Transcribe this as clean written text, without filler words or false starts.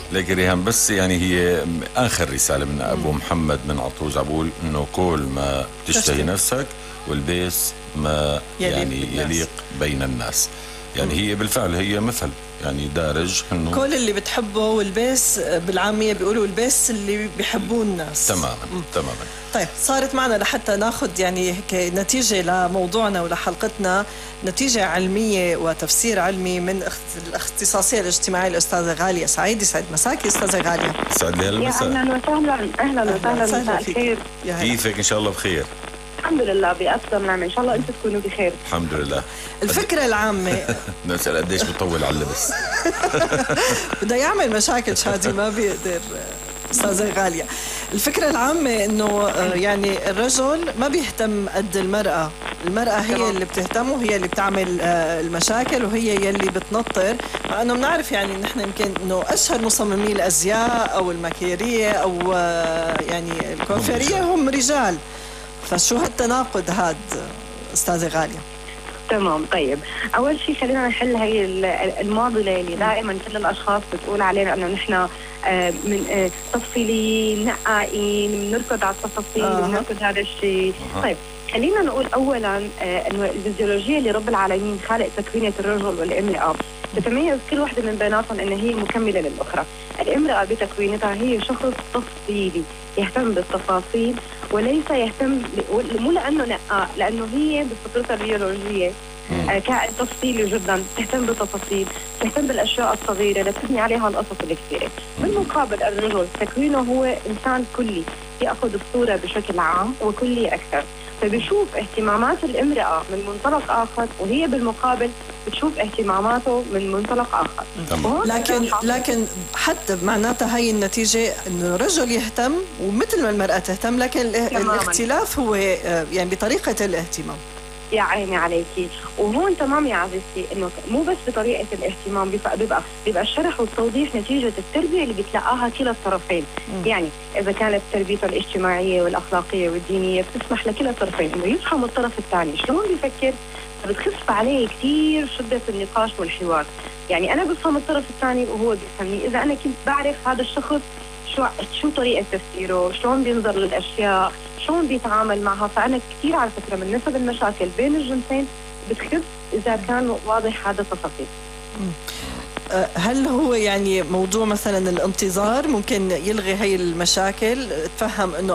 ليك ريهام، بس يعني هي آخر رسالة من أبو محمد من عطوز عبول، إنه كل ما تشتهي نفسك والبيس ما يعني يليق بين الناس. يعني هي بالفعل هي مثل يعني دارج إنه كل اللي بتحبه، والبيس بالعامية بيقولوا البيس اللي بيحبوه الناس. تماما تماما. طيب صارت معنا لحتى ناخذ يعني هيك نتيجة لموضوعنا ولحلقتنا، نتيجة علمية وتفسير علمي من الاختصاصية الاجتماعية الأستاذة غالية سعيد. يسعد مساكي أستاذة غالية. يسعد لي هالمساء. أهلا وسهلا. أهلا وسهلا، مساء الخير. كيفك؟ إن شاء الله بخير. الحمد لله بأفضل نعمة، إن شاء الله أنتم تكونوا بخير. الحمد لله. الفكرة العامة نسأل قديش بطول على اللبس. بده يعمل مشاكل شادي ما بيقدر أستاذة غالية. الفكرة العامة إنه يعني الرجل ما بيهتم قد المرأة. المرأة هي اللي بتهتم وهي اللي بتعمل المشاكل وهي يلي بتنطر. لأنه بنعرف يعني نحن يمكن إنه أشهر مصممي الأزياء أو الماكيرية أو يعني الكوافيرية هم رجال. فشو هالتناقض هاد أستاذة غالية؟ تمام. طيب أول شيء خلينا نحل هي المعضلة اللي دائما كل الأشخاص بتقول علينا أنه نحن من تفصيليين نقائين بنركض على التفاصيل بنركض هذا الشيء. طيب خلينا نقول أولا أنه الفيزيولوجيا اللي رب العالمين خالق تكوينة الرجل والامرأة تتميز كل واحدة من بيناتهم أن هي مكملة للأخرى. الامرأة بتكوينتها هي شخص تفصيلي يهتم بالتفاصيل وليس يهتم مو لأنه نقاء، لأنه هي بفطرتها البيولوجية كائن تفصيلي جدا، تهتم بالتفاصيل، تهتم بالأشياء الصغيرة لتبني عليها القصص الكثيرة. بالمقابل الرجل تكوينه هو إنسان كلي يأخذ الصورة بشكل عام وكلي أكثر، فبيشوف اهتمامات الامرأة من منطلق آخر وهي بالمقابل بتشوف اهتماماته من منطلق آخر. لكن حتى معناتها هاي النتيجة إنه الرجل يهتم ومثل ما المرأة تهتم، لكن الاختلاف هو يعني بطريقة الاهتمام. يا عيني عليكي. وهون تمام يا عزيزتي انه مو بس بطريقه الاهتمام، بيبقى الشرح والتوضيح نتيجه التربيه اللي بتلاقاها كلا الطرفين. يعني اذا كانت تربيته الاجتماعيه والاخلاقيه والدينيه بتسمح لكلا الطرفين انه يفهم الطرف الثاني شلون بيفكر، فبتخف عليه كثير شده النقاش والحوار. يعني انا بفهم الطرف الثاني وهو بيفهمني اذا انا كنت بعرف هذا الشخص شو طريقة تفكيره، شلون بينظر للأشياء، شلون بيتعامل معها. فأنا كثير على فكرة من نسب المشاكل بين الجنسين بتخف إذا كان واضح هذا التفاصيل. هل هو يعني موضوع مثلا الانتظار ممكن يلغي هاي المشاكل؟ تفهم إنه